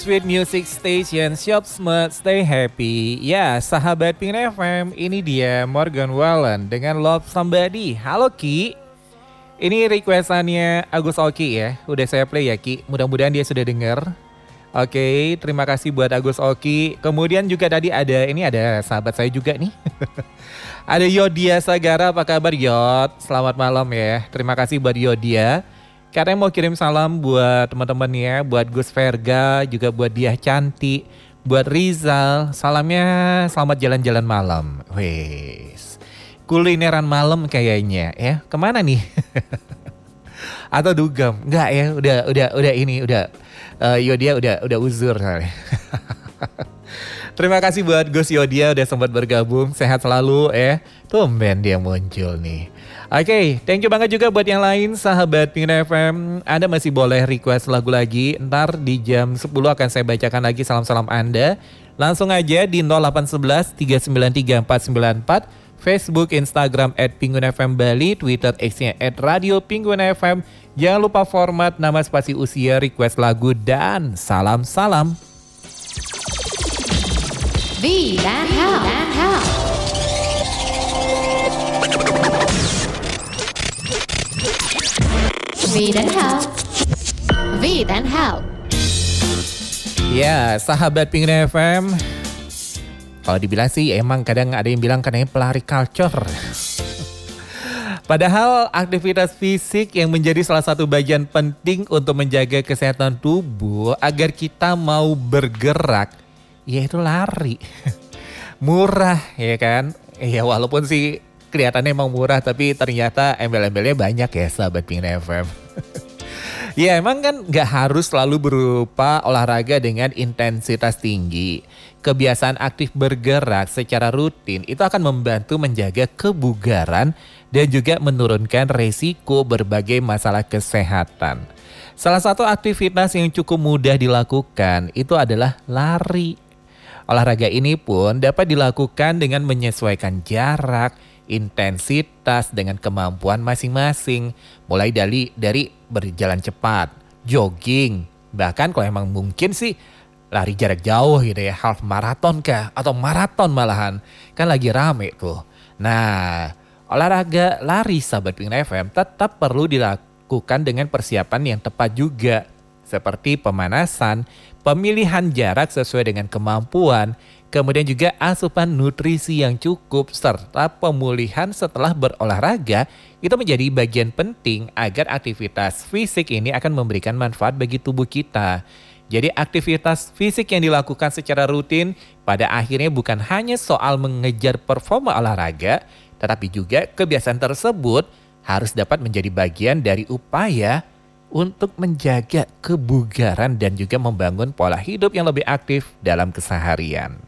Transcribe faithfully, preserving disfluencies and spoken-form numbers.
Sweet Music Station, Shop Smart, Stay Happy. Ya, sahabat Pink F M, ini dia Morgan Wallen dengan Love Somebody. Halo Ki, ini requestannya Agus Oki ya. Udah saya play ya Ki, mudah-mudahan dia sudah dengar. Oke, terima kasih buat Agus Oki. Kemudian juga tadi ada, ini ada sahabat saya juga nih. Ada Yodia Sagara, apa kabar Yod? Selamat malam ya, terima kasih buat Yodia. Karena mau kirim salam buat teman-teman ya, buat Gus Verga, juga buat Diah Cantik, buat Rizal. Salamnya selamat jalan-jalan malam. Wes, kulineran malam kayaknya ya. Kemana nih? Atau dugem? Enggak ya, udah udah udah ini udah uh, Yodia udah udah uzur. Terima kasih buat Gus Yodia udah sempat bergabung. Sehat selalu ya. Tumben dia muncul nih. Oke, okay, thank you banget juga buat yang lain sahabat Pink F M. Anda masih boleh request lagu lagi. Ntar di jam sepuluh akan saya bacakan lagi salam-salam Anda. Langsung aja di nol delapan satu satu tiga sembilan tiga empat sembilan empat, Facebook, Instagram at Penguin F M Bali, Twitter X-nya at Radio Penguin F M. Jangan lupa format nama spasi usia, request lagu, dan salam-salam. V dan Hal. Dan Hal. V dan Hal. V dan Hal. Ya, sahabat Pink F M. Kalau dibilang sih emang kadang ada yang bilang katanya pelari culture. Padahal aktivitas fisik yang menjadi salah satu bagian penting untuk menjaga kesehatan tubuh agar kita mau bergerak, yaitu lari. Murah ya kan? Ya walaupun sih kelihatannya emang murah, tapi ternyata embel-embelnya banyak ya sahabat Pink F M. Ya emang kan gak harus selalu berupa olahraga dengan intensitas tinggi. Kebiasaan aktif bergerak secara rutin itu akan membantu menjaga kebugaran dan juga menurunkan resiko berbagai masalah kesehatan. Salah satu aktivitas yang cukup mudah dilakukan itu adalah lari. Olahraga ini pun dapat dilakukan dengan menyesuaikan jarak, intensitas dengan kemampuan masing-masing. Mulai dari dari berjalan cepat, jogging, bahkan kalau emang mungkin sih lari jarak jauh gitu ya, half marathon kah atau maraton malahan. Kan lagi rame tuh. Nah, olahraga lari sahabat Pink F M tetap perlu dilakukan dengan persiapan yang tepat juga. Seperti pemanasan, pemilihan jarak sesuai dengan kemampuan, kemudian juga asupan nutrisi yang cukup, serta pemulihan setelah berolahraga itu menjadi bagian penting agar aktivitas fisik ini akan memberikan manfaat bagi tubuh kita. Jadi aktivitas fisik yang dilakukan secara rutin pada akhirnya bukan hanya soal mengejar performa olahraga, tetapi juga kebiasaan tersebut harus dapat menjadi bagian dari upaya untuk menjaga kebugaran dan juga membangun pola hidup yang lebih aktif dalam keseharian.